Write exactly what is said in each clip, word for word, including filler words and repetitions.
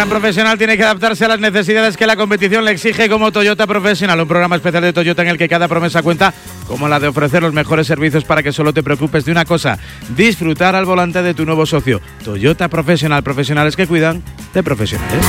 El profesional tiene que adaptarse a las necesidades que la competición le exige, como Toyota Profesional, un programa especial de Toyota en el que cada promesa cuenta, como la de ofrecer los mejores servicios para que solo te preocupes de una cosa: disfrutar al volante de tu nuevo socio. Toyota Profesional, profesionales que cuidan de profesionales.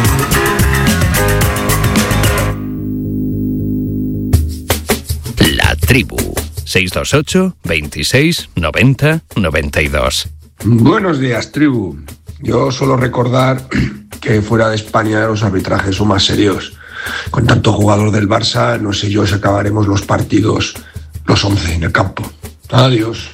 La Tribu, seis dos ocho, veintiséis, noventa, noventa y dos. Buenos días, Tribu. Yo suelo recordar que fuera de España los arbitrajes son más serios. Con tanto jugador del Barça, no sé yo si acabaremos los partidos los once en el campo. Adiós.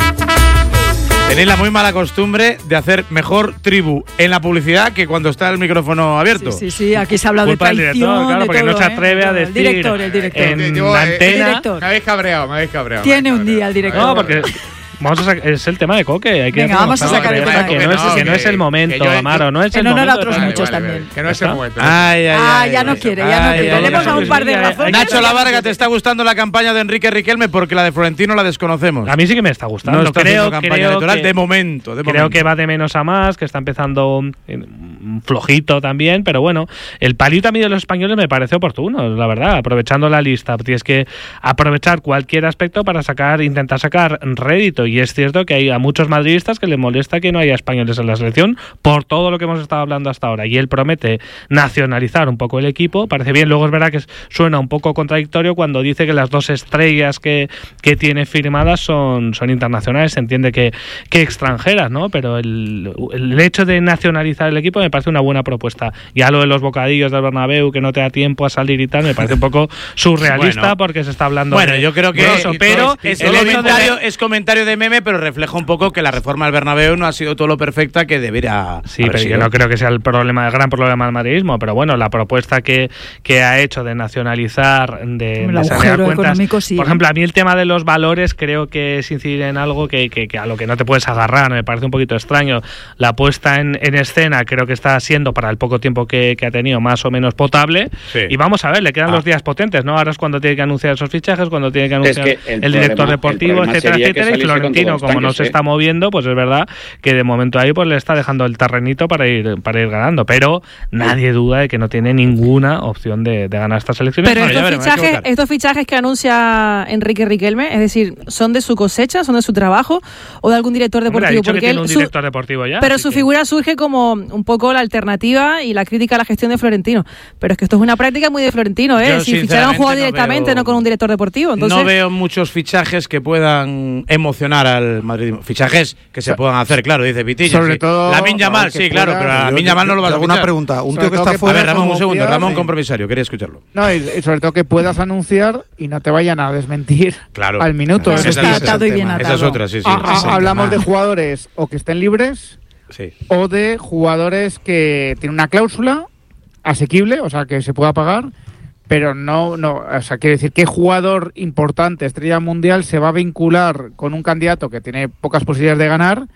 Tenéis la muy mala costumbre de hacer mejor Tribu en la publicidad que cuando está el micrófono abierto. Sí, sí, sí. Aquí se habla Culpa de traición, director, claro, de porque todo, no se atreve ¿eh? a decir. El director, el director. En Yo, la eh, antena. el director. Me habéis cabreado, me habéis cabreado. Tiene me un habéis día el director. No, porque vamos a sacar, es el tema de Coque. Hay que Venga, vamos a sacar el tema de que, Coque. no es, No, que no que- es el momento, que yo- Amaro. No es en el honor a momento. otros Vale, muchos vale, también. Que no es ¿Ya el está? momento. Ay, ay, Ah, ay, ya ay, no ay. quiere, ya no Ay, quiere. ay, Tenemos ay, a un par de ay, razones. Nacho Lavarga, ¿te está gustando la campaña de Enrique Riquelme? Porque la de Florentino la desconocemos. A mí sí que me está gustando. No está creo, haciendo campaña creo electoral que, de momento. De creo momento. que va de menos a más, que está empezando eh, flojito también, pero bueno, el palito a mí de los españoles me parece oportuno, la verdad, aprovechando la lista. Tienes que aprovechar cualquier aspecto para sacar, intentar sacar rédito, y es cierto que hay a muchos madridistas que les molesta que no haya españoles en la selección por todo lo que hemos estado hablando hasta ahora, y él promete nacionalizar un poco el equipo. Parece bien. Luego es verdad que suena un poco contradictorio cuando dice que las dos estrellas que, que tiene firmadas son, son internacionales. Se entiende que, que extranjeras, ¿no? Pero el, el hecho de nacionalizar el equipo me parece una buena propuesta. Ya lo de los bocadillos del Bernabéu, que no te da tiempo a salir y tal, me parece un poco surrealista. Bueno, porque se está hablando Bueno, de, yo creo que de eso, pero es, el el hecho comentario, de... es comentario de meme, pero refleja un poco que la reforma del Bernabéu no ha sido todo lo perfecta que debería Sí, haber pero sido. yo no creo que sea el problema, el gran problema del madridismo, pero bueno, la propuesta que, que ha hecho de nacionalizar, de, El de sanear agujero cuentas, económico, sí. por ejemplo, a mí el tema de los valores creo que es incidir en algo que, que, que a lo que no te puedes agarrar, me parece un poquito extraño. La puesta en, en escena creo que está siendo, para el poco tiempo que, que ha tenido, más o menos potable, Sí. y vamos a ver, le quedan Ah. los días potentes, ¿no? Ahora es cuando tiene que anunciar esos fichajes, cuando tiene que anunciar Es que el el director problema- deportivo, el problema etcétera, sería que etcétera, y saliese con Florentino, todos los como no años, se ¿eh? está moviendo, pues es verdad que de momento ahí pues le está dejando el terrenito para ir para ir ganando, pero nadie duda de que no tiene ninguna opción de, de ganar estas elecciones. Pero Bueno, ya estos veremos, hay que fichajes, votar. estos fichajes que anuncia Enrique Riquelme, es decir, ¿son de su cosecha, son de su trabajo o de algún director Hombre, ha deportivo? dicho que Porque tiene él- un su- director deportivo ya. pero así su que- figura surge como un poco la alternativa y la crítica a la gestión de Florentino. Pero es que esto es una práctica muy de Florentino, ¿eh? Yo, Si fichar a un sinceramente, jugador no directamente, veo- no con un director deportivo. Entonces, no veo muchos fichajes que puedan emocionar al madridismo. Fichajes que se puedan hacer, claro, dice Pitillo. Sobre sí. todo, Lamin Yamal, que sí, claro, pueda- pero a yo- Lamin Yamal no lo vas a Hago fichar. una pregunta. Un Sobre tío que todo está que A fuera. ver, Ramón, un como segundo. fiar, Ramón, sí. compromisario, quería escucharlo. No, y, y sobre todo que puedas anunciar y no te vayan a desmentir Claro. al minuto. Claro, Es Esa decir, es- está atado y bien tema. atado. Esa es otra, sí, sí. a- a- es el hablamos tema. de jugadores o que estén libres Sí. o de jugadores que tienen una cláusula asequible, o sea, que se pueda pagar, pero no, no, o sea, quiere decir, ¿qué jugador importante, estrella mundial, se va a vincular con un candidato que tiene pocas posibilidades de ganar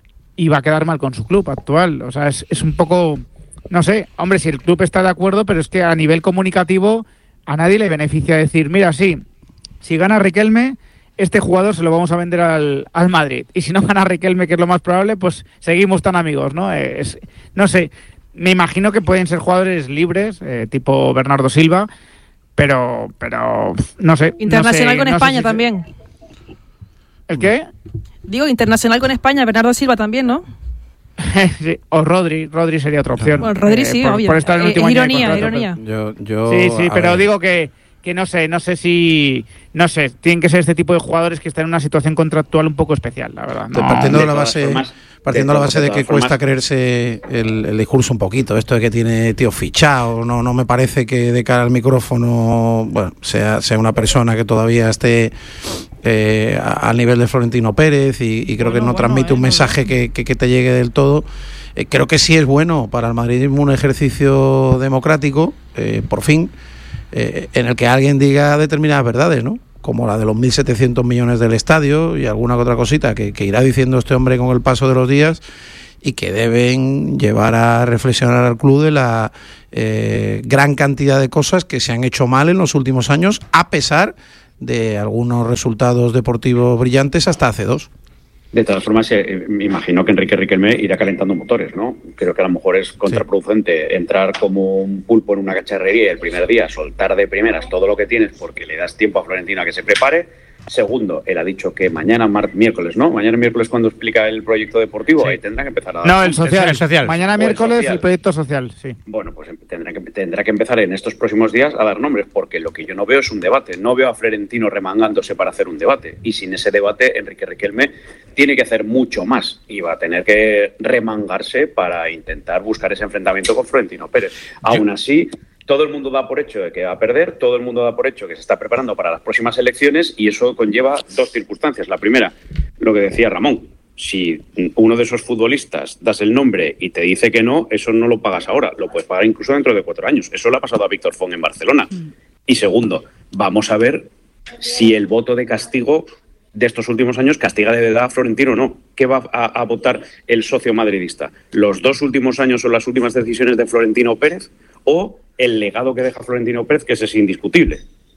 y va a quedar mal con su club actual? O sea, es, es un poco, no sé, hombre, si el club está de acuerdo, pero es que a nivel comunicativo a nadie le beneficia decir, mira, sí, si gana Riquelme, este jugador se lo vamos a vender al, al Madrid. Y si no gana Riquelme, que es lo más probable, pues seguimos tan amigos, ¿no? Es, no sé, me imagino que pueden ser jugadores libres, eh, tipo Bernardo Silva, pero, pero no sé. internacional no sé, con no sé España si- también. ¿El qué? Digo, internacional con España, Bernardo Silva también, ¿no? Sí, o Rodri, Rodri sería otra opción. Bueno, Rodri sí, por, obvio. por estar en el Eh, último año de ironía, contrato, ironía. Yo, yo, Sí, sí, a pero ver. digo que, que no sé, no sé si, no sé, tienen que ser este tipo de jugadores que están en una situación contractual un poco especial, la verdad. No, partiendo de la todas base, formas, partiendo de la de base de todas que formas- cuesta creerse el, el discurso un poquito, esto de que tiene tío fichado, no, no me parece que de cara al micrófono, bueno, sea, sea una persona que todavía esté eh, a- al nivel de Florentino Pérez y, y creo que Bueno, no bueno, transmite eh, un no, mensaje que, que, que te llegue del todo. Eh, creo que sí es bueno para el madridismo un ejercicio democrático, eh, por fin, eh, en el que alguien diga determinadas verdades, ¿no? Como la de los mil setecientos millones del estadio y alguna que otra cosita que, que irá diciendo este hombre con el paso de los días y que deben llevar a reflexionar al club de la eh, gran cantidad de cosas que se han hecho mal en los últimos años, a pesar de algunos resultados deportivos brillantes hasta hace dos. De todas formas, eh, me imagino que Enrique Riquelme irá calentando motores, ¿no? Creo que a lo mejor es contraproducente sí. entrar como un pulpo en una cacharrería el primer día, soltar de primeras todo lo que tienes porque le das tiempo a Florentino a que se prepare. Segundo, él ha dicho que mañana mar- miércoles, ¿no? Mañana miércoles cuando explica el proyecto deportivo, sí. ahí tendrá que empezar a dar... No, el social. El social. Mañana miércoles el, social. el proyecto social, sí. Bueno, pues tendrá que, tendrá que empezar en estos próximos días a dar nombres, porque lo que yo no veo es un debate. No veo a Florentino remangándose para hacer un debate. Y sin ese debate, Enrique Riquelme tiene que hacer mucho más y va a tener que remangarse para intentar buscar ese enfrentamiento con Florentino Pérez. Aún así... Todo el mundo da por hecho de que va a perder, todo el mundo da por hecho que se está preparando para las próximas elecciones y eso conlleva dos circunstancias. La primera, lo que decía Ramón, si uno de esos futbolistas das el nombre y te dice que no, eso no lo pagas ahora, lo puedes pagar incluso dentro de cuatro años. Eso le ha pasado a Víctor Font en Barcelona. Y segundo, vamos a ver si el voto de castigo de estos últimos años castiga de verdad a Florentino o no. ¿Qué va a, a votar el socio madridista? ¿Los dos últimos años son las últimas decisiones de Florentino Pérez o el legado que deja Florentino Pérez, que ese es indiscutible?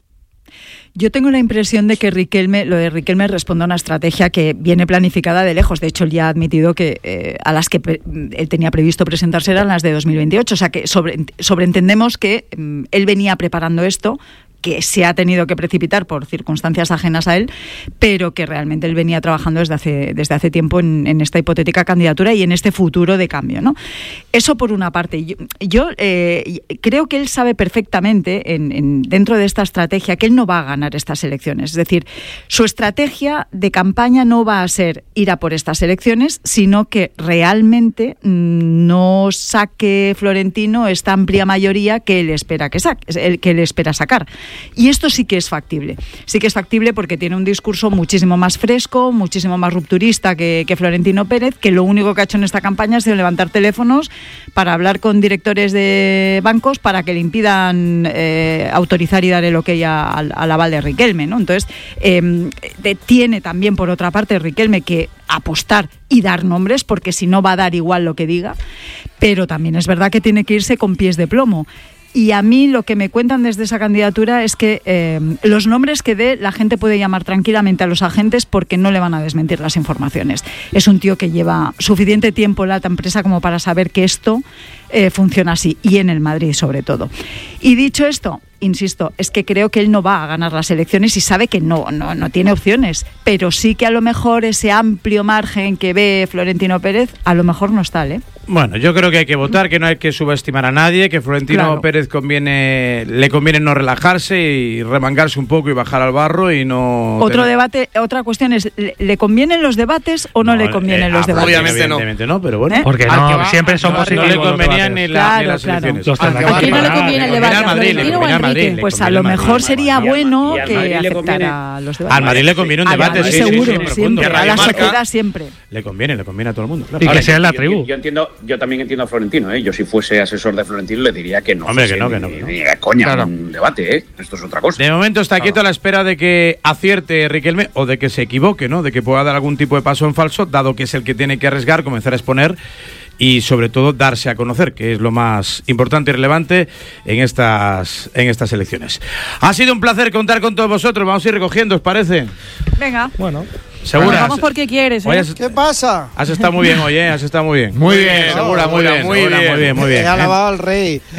Yo tengo la impresión de que Riquelme, lo de Riquelme responde a una estrategia que viene planificada de lejos. De hecho, él ya ha admitido que eh, a las que pre- él tenía previsto presentarse eran las de dos mil veintiocho. O sea, que sobre, sobreentendemos que eh, él venía preparando esto, que se ha tenido que precipitar por circunstancias ajenas a él, pero que realmente él venía trabajando desde hace, desde hace tiempo en, en esta hipotética candidatura y en este futuro de cambio, ¿no? Eso por una parte. Yo, yo eh, creo que él sabe perfectamente, en, en, dentro de esta estrategia, que él no va a ganar estas elecciones. Es decir, su estrategia de campaña no va a ser ir a por estas elecciones, sino que realmente mmm, no saque Florentino esta amplia mayoría que él espera que saque, que él espera sacar. Y esto sí que es factible. Sí que es factible porque tiene un discurso muchísimo más fresco, muchísimo más rupturista que, que Florentino Pérez, que lo único que ha hecho en esta campaña ha sido levantar teléfonos para hablar con directores de bancos para que le impidan eh, autorizar y dar el ok al, al aval de Riquelme, ¿no? Entonces, eh, de, tiene también, por otra parte, Riquelme que apostar y dar nombres, porque si no va a dar igual lo que diga, pero también es verdad que tiene que irse con pies de plomo. Y a mí lo que me cuentan desde esa candidatura es que eh, los nombres que dé la gente puede llamar tranquilamente a los agentes porque no le van a desmentir las informaciones. Es un tío que lleva suficiente tiempo en la alta empresa como para saber que esto eh, funciona así, y en el Madrid sobre todo. Y dicho esto, insisto, es que creo que él no va a ganar las elecciones y sabe que no, no, no tiene opciones, pero sí que a lo mejor ese amplio margen que ve Florentino Pérez, a lo mejor no es tal, ¿eh? Bueno, yo creo que hay que votar, que no hay que subestimar a nadie, que Florentino claro. Pérez conviene, le conviene no relajarse y remangarse un poco y bajar al barro y no... Otro tener... debate, otra cuestión es, ¿le convienen los debates o no, no le convienen eh, los debates? Obviamente no. Obviamente no, pero bueno. ¿Eh? Porque no, va, siempre son positivos. No le convenían ni, la, claro, ni las claro. elecciones. Aquí no le conviene el debate a Florentino o a Enrique. Pues a lo mejor sería bueno que aceptara los debates. Al Madrid le conviene un debate, sí, seguro, siempre. A la sociedad siempre. Le conviene, le conviene a todo el mundo. Y que sea la tribu. Yo entiendo, yo también entiendo a Florentino, ¿eh? Yo si fuese asesor de Florentino le diría que no. Hombre, que no, que no. Que no. Ni, ni, coña, claro. un debate, ¿eh? Esto es otra cosa. De momento está quieto claro. a la espera de que acierte Riquelme o de que se equivoque, ¿no? De que pueda dar algún tipo de paso en falso, dado que es el que tiene que arriesgar, comenzar a exponer y sobre todo darse a conocer, que es lo más importante y relevante en estas, en estas elecciones. Ha sido un placer contar con todos vosotros. Vamos a ir recogiendo, ¿os parece? Venga. Bueno. ¿Segura? Bueno, vamos porque quieres, ¿eh? Has, ¿Qué pasa? Has estado muy bien hoy, ¿eh? Has estado muy bien. Muy bien. Segura, muy bien. Muy bien, muy bien, muy bien. He alabado al rey. ¿Eh?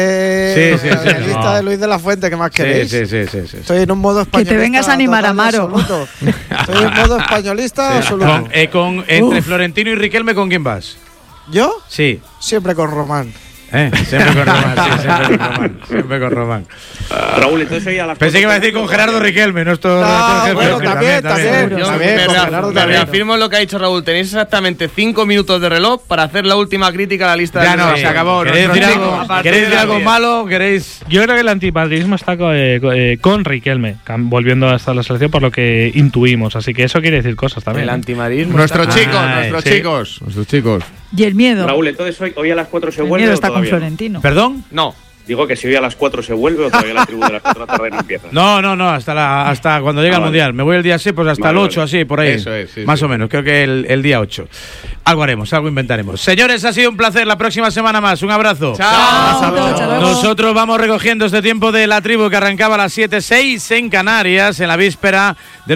Eh, sí, sí, sí. La lista no. de Luis de la Fuente, ¿qué más queréis? Sí, sí, sí, sí, sí. Estoy en un modo españolista. Que te vengas a animar a Maro. Absoluto. Estoy en modo españolista sí. absoluto. Con, eh, con, entre Uf. Florentino y Riquelme, ¿con quién vas? ¿Yo? Sí. Siempre con Román. ¿Eh? Siempre con Román, sí, siempre con Román. Siempre con Román. Uh, Raúl, entonces hoy a las Pensé que iba a decir con Gerardo Riquelme, no esto. No, no, bueno, también, también. Yo también, me, reaf- me reafirmo lo que ha dicho Raúl. Tenéis exactamente cinco minutos de reloj para hacer la última crítica a la lista. Ya de no, se acabó. ¿Queréis decir algo, ¿queréis decir algo malo? ¿Queréis? Yo creo que el antimadridismo está eh, eh, con Riquelme, volviendo hasta la selección por lo que intuimos. Así que eso quiere decir cosas también. El antimadridismo. Nuestros está... chicos, Ay, nuestros sí. chicos, nuestros chicos. Y el miedo. Raúl, entonces hoy, hoy a las cuatro se el vuelve. El miedo está con no? Florentino. ¿Perdón? No. Digo que si hoy a las cuatro se vuelve o todavía la tribu de las cuatro de la tarde no empieza. No, no, no, hasta la, hasta cuando llega ah, el vale. Mundial. Me voy el día seis, pues hasta vale, el ocho, vale. así, por ahí. Eso es, sí, más sí. o menos, creo que el, el día ocho. Algo haremos, algo inventaremos. Señores, ha sido un placer. La próxima semana más. Un abrazo. Chao. Chao. Chao. Nosotros vamos recogiendo este tiempo de la tribu que arrancaba a las siete seis en Canarias, en la víspera de